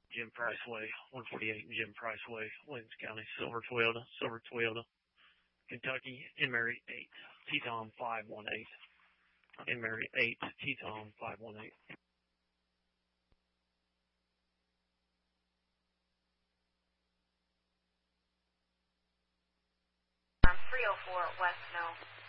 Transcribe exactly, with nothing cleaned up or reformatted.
Jim Price Way, one forty-eight Jim Price Way, Williams County, Silver Toyota, Silver Toyota, Kentucky, N Mary eight, T-Tom five one eight, N Mary eight, T-Tom five one eight. three oh four West No.